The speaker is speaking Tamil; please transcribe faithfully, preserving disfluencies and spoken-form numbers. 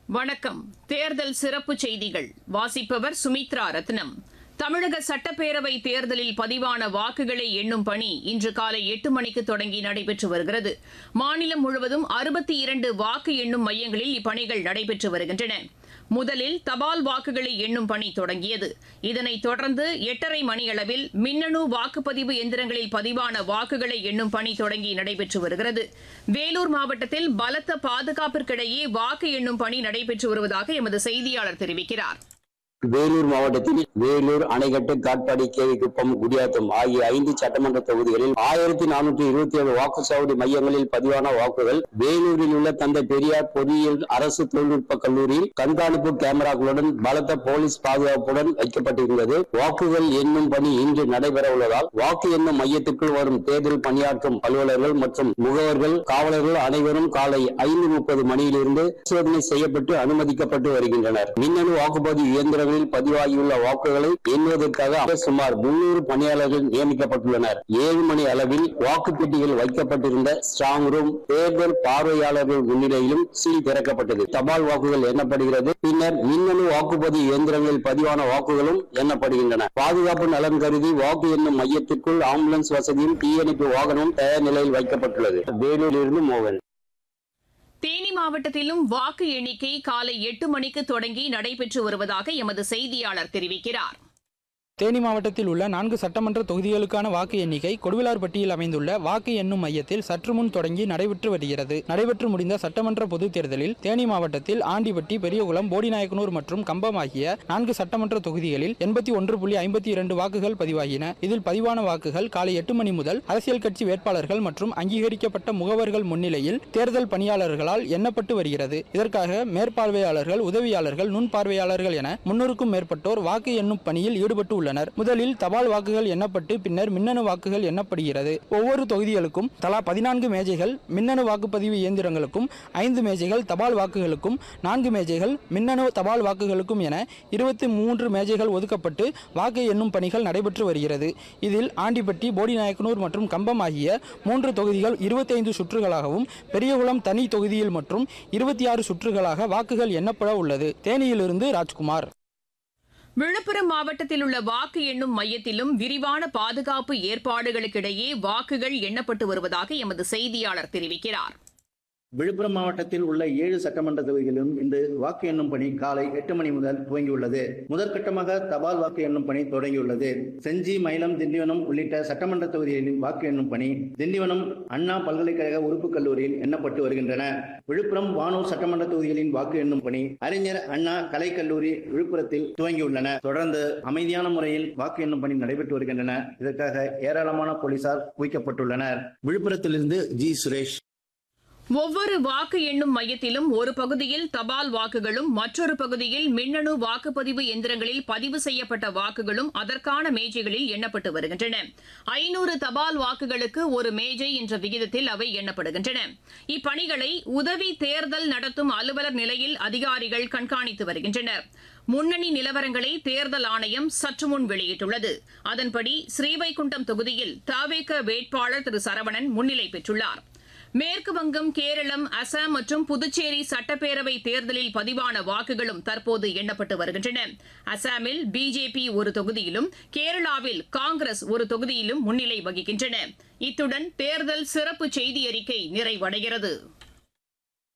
வணக்கம். தேர்தல் சிறப்பு செய்திகள் வாசிப்பவர் சுமித்ரா ரத்னம். தமிழக சட்டப்பேரவை தேர்தலில் பதிவான வாக்குகளை எண்ணும் பணி இன்று காலை எட்டு மணிக்கு தொடங்கி நடைபெற்று வருகிறது. மாநிலம் முழுவதும் அறுபத்தி இரண்டு வாக்கு எண்ணும் மையங்களில் இப்பணிகள் நடைபெற்று வருகின்றன. முதலில் தபால் வாக்குகளை எண்ணும் பணி தொடங்கியது. இதனைத் தொடர்ந்து எட்டரை மணியளவில் மின்னணு வாக்குப்பதிவு எந்திரங்களில் பதிவான வாக்குகளை எண்ணும் பணி தொடங்கி நடைபெற்று வருகிறது. வேலூர் மாவட்டத்தில் பலத்த பாதுகாப்பிற்கிடையே வாக்கு எண்ணும் பணி நடைபெற்று வருவதாக எமது செய்தியாளர் தெரிவிக்கிறார். வேலூர் மாவட்டத்தில் வேலூர், அணைக்கட்டு, காட்பாடி, கேவிக்குப்பம், குடியாத்தம் ஆகிய ஐந்து சட்டமன்ற தொகுதிகளில் ஆயிரத்தி நானூற்றி இருபத்தி ஏழு வாக்குச்சாவடி மையங்களில் பதிவான வாக்குகள் வேலூரில் உள்ள தந்தை பெரியார் பொறியியல் அரசு தொழில்நுட்ப கல்லூரியில் கண்காணிப்பு கேமராக்களுடன் பலத்த போலீஸ் பாதுகாப்புடன் வைக்கப்பட்டிருந்தது. வாக்குகள் எண்ணும் பணி இன்று நடைபெற உள்ளதால் வாக்கு எண்ணும் மையத்திற்குள் வரும் தேர்தல் பணியாற்றும் அலுவலர்கள் மற்றும் முகவர்கள், காவலர்கள் அனைவரும் காலை ஐந்து முப்பது மணியிலிருந்து பரிசோதனை செய்யப்பட்டு அனுமதிக்கப்பட்டு வருகின்றனர். மின்னணு வாக்குப்பதிவு இயந்திரங்கள் பதிவாகியுள்ள வாக்குகளை எண்ணுவதற்காக சுமார் முன்னூறு பணியாளர்கள் நியமிக்கப்பட்டுள்ளனர். ஏழு மணி அளவில் வாக்குப்பெட்டிகள் வைக்கப்பட்டிருந்த ஸ்ட்ராங் ரூம் தேர்தல் பார்வையாளர்கள் முன்னிலையிலும் சீல் திறக்கப்பட்டது. தபால் வாக்குகள் எண்ணப்படுகிறது. பின்னர் மின்னணு வாக்குப்பதிவு இயந்திரங்களில் பதிவான வாக்குகளும் எண்ணப்படுகின்றன. பாதுகாப்பு நலன் கருதி வாக்கு எண்ணும் மையத்திற்குள் ஆம்புலன்ஸ் வசதியும் தீயணைப்பு வாகனமும் தயார் நிலையில் வைக்கப்பட்டுள்ளது. வேலூரிலிருந்து மோகன். தேனி மாவட்டத்திலும் வாக்கு எண்ணிக்கை காலை எட்டு மணிக்கு தொடங்கி நடைபெற்று வருவதாக எமது செய்தியாளர் தெரிவிக்கிறார். தேனி மாவட்டத்தில் உள்ள நான்கு சட்டமன்ற தொகுதிகளுக்கான வாக்கு எண்ணிக்கை கொடுவிலார்பட்டியில் அமைந்துள்ள வாக்கு எண்ணும் மையத்தில் சற்று முன் தொடங்கி நடைபெற்று வருகிறது. நடைபெற்று முடிந்த சட்டமன்ற பொதுத் தேர்தலில் தேனி மாவட்டத்தில் ஆண்டிப்பட்டி, பெரியகுளம், போடிநாயக்கனூர் மற்றும் கம்பம் ஆகிய நான்கு சட்டமன்ற தொகுதிகளில் எண்பத்தி ஒன்று புள்ளி ஐம்பத்தி இரண்டு வாக்குகள் பதிவாகின. இதில் பதிவான வாக்குகள் காலை எட்டு மணி முதல் அரசியல் கட்சி வேட்பாளர்கள் மற்றும் அங்கீகரிக்கப்பட்ட முகவர்கள் முன்னிலையில் தேர்தல் பணியாளர்களால் எண்ணப்பட்டு வருகிறது. இதற்காக மேற்பார்வையாளர்கள், உதவியாளர்கள், நுண் பார்வையாளர்கள் என முன்னூறுக்கும் மேற்பட்டோர் வாக்கு எண்ணும் பணியில் ஈடுபட்டு உள்ளனர். முதலில் தபால் வாக்குகள் எண்ணப்பட்டு பின்னர் மின்னணு வாக்குகள் எண்ணப்படுகிறது. ஒவ்வொரு தொகுதிகளுக்கும் தலா பதினான்கு மேஜைகள், மின்னணு வாக்குப்பதிவு இயந்திரங்களுக்கும் ஐந்து மேஜைகள், தபால் வாக்குகளுக்கும் நான்கு மேஜைகள், மின்னணு தபால் வாக்குகளுக்கும் என இருபத்தி மூன்று மேஜைகள் ஒதுக்கப்பட்டு வாக்கு எண்ணும் பணிகள் நடைபெற்று வருகிறது. இதில் ஆண்டிப்பட்டி, போடிநாயக்கனூர் மற்றும் கம்பம் ஆகிய மூன்று தொகுதிகள் இருபத்தி ஐந்து சுற்றுகளாகவும், பெரியகுளம் தனி தொகுதியில் மற்றும் இருபத்தி ஆறு சுற்றுகளாக வாக்குகள் எண்ணப்பட உள்ளது. தேனியிலிருந்து ராஜ்குமார். விழுப்புரம் மாவட்டத்தில் உள்ள வாக்கு எண்ணும் மையத்திலும் விரிவான பாதுகாப்பு ஏற்பாடுகளுக்கிடையே வாக்குகள் எண்ணப்பட்டு வருவதாக எமது செய்தியாளர் தெரிவிக்கிறார். விழுப்புரம் மாவட்டத்தில் உள்ள ஏழு சட்டமன்ற தொகுதிகளிலும் இன்று வாக்கு எண்ணும் பணி காலை எட்டு மணி முதல் துவங்கியுள்ளது. முதற்கட்டமாக தபால் வாக்கு எண்ணும் பணி தொடங்கியுள்ளது. செஞ்சி, மயிலம், திண்டிவனம் உள்ளிட்ட சட்டமன்ற தொகுதிகளில் வாக்கு எண்ணும் பணி திண்டிவனம் அண்ணா பல்கலைக்கழக உறுப்பு கல்லூரியில் எண்ணப்பட்டு வருகின்றன. விழுப்புரம், வானூர் சட்டமன்ற தொகுதிகளின் வாக்கு எண்ணும் பணி அறிஞர் அண்ணா கலைக்கல்லூரி விழுப்புரத்தில் துவங்கியுள்ளன. தொடர்ந்து அமைதியான முறையில் வாக்கு எண்ணும் பணி நடைபெற்று வருகின்றன. இதற்காக ஏராளமான போலீசார் குவிக்கப்பட்டுள்ளனர். விழுப்புரத்திலிருந்து ஜி சுரேஷ். ஒவ்வொரு வாக்கு எண்ணும் மையத்திலும் ஒரு பகுதியில் தபால் வாக்குகளும், மற்றொரு பகுதியில் மின்னணு வாக்குப்பதிவு எந்திரங்களில் பதிவு செய்யப்பட்ட வாக்குகளும் அதற்கான மேஜைகளில் எண்ணப்பட்டு வருகின்றன. ஐநூறு தபால் வாக்குகளுக்கு ஒரு மேஜை என்ற விகிதத்தில் அவை எண்ணப்படுகின்றன. இப்பணிகளை உதவி தேர்தல் நடத்தும் அலுவலர் நிலையில் அதிகாரிகள் கண்காணித்து வருகின்றனர். முன்னணி நிலவரங்களை தேர்தல் ஆணையம் சற்று முன் வெளியிட்டுள்ளது. அதன்படி ஸ்ரீவைகுண்டம் தொகுதியில் தவேக வேட்பாளர் திரு சரவணன் முன்னிலை பெற்றுள்ளார். மேற்கு வங்கம், கேரளம், அசாம் மற்றும் புதுச்சேரி சட்டப்பேரவை தேர்தலில் பதிவான வாக்குகளும் தற்போது எண்ணப்பட்டு வருகின்றன. அசாமில் பிஜேபி ஒரு தொகுதியிலும், கேரளாவில் காங்கிரஸ் ஒரு தொகுதியிலும் முன்னிலை வகிக்கின்றன. இத்துடன் தேர்தல் சிறப்பு செய்தி அறிக்கை நிறைவடைகிறது.